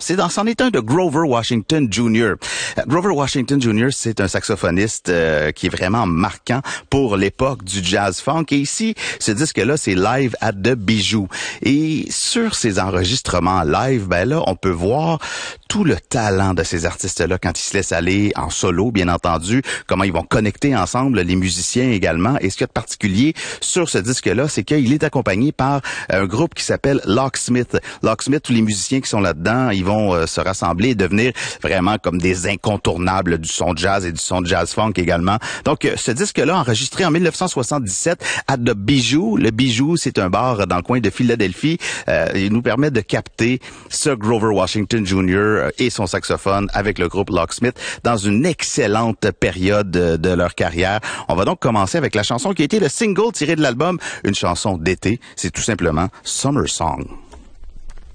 c'en est un de Grover Washington Jr. Grover Washington Jr., c'est un saxophoniste qui est vraiment marquant pour l'époque du jazz funk. Et ici, ce disque-là, c'est Live at the Bijou. Et sur ces enregistrements live, ben là, on peut voir tout le talent de ces artistes-là quand ils se laissent aller en solo, bien entendu, comment ils vont connecter ensemble, les musiciens également. Et ce qu'il y a de particulier sur ce disque-là, c'est qu'il est accompagné par un groupe qui s'appelle Locksmith. Locksmith, tous les musiciens qui sont là-dedans, ils vont se rassembler et devenir vraiment comme des incontournables du son jazz et du son jazz funk également. Donc, ce disque-là, enregistré en 1977 à The Bijou. Le Bijou, c'est un bar dans le coin de Philadelphie. Il nous permet de capter ce Grover Washington Jr. et son saxophone avec le groupe Locksmith dans une excellente période de leur carrière. On va donc commencer avec la chanson qui a été le single tiré de l'album, une chanson d'été. C'est tout simplement Summer Song.